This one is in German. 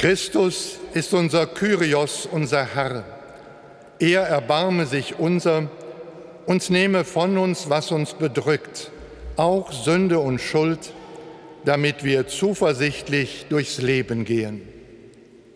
Christus ist unser Kyrios, unser Herr. Er erbarme sich unser und nehme von uns, was uns bedrückt, auch Sünde und Schuld, damit wir zuversichtlich durchs Leben gehen.